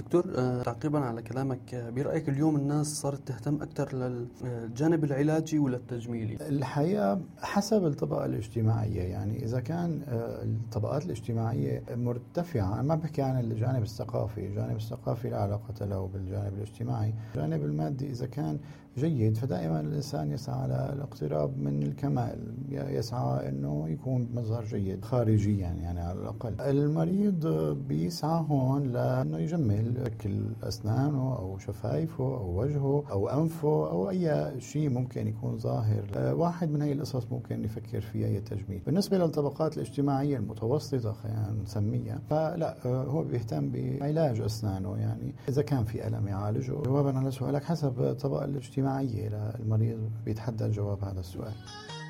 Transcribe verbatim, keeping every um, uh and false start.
دكتور، تعقيبا على كلامك، برأيك اليوم الناس صارت تهتم أكثر للجانب العلاجي ولا التجميلي؟ الحقيقة حسب الطبقة الاجتماعية. يعني إذا كان الطبقات الاجتماعية مرتفعة، أنا ما بحكي عن الجانب الثقافي، الجانب الثقافي لا علاقة له بالجانب الاجتماعي. الجانب المادي إذا كان جيد فدائما الإنسان يسعى على الاقتراب من الكمال، يسعى أنه يكون بمظهر جيد خارجيا يعني على الأقل. المريض بيسعى هون لأنه يجمل شكل أسنانه أو شفايفه أو وجهه أو أنفه أو أي شيء ممكن يكون ظاهر. واحد من هاي القصص ممكن نفكر فيها هي التجميل. بالنسبة للطبقات الاجتماعية المتوسطة خلينا نسميها، فلا، هو بيهتم بعلاج أسنانه. يعني إذا كان في ألم يعالجه. جوابا على سؤالك، حسب الطبقة الاجتماعية للمريض بيتحدد جواب هذا السؤال.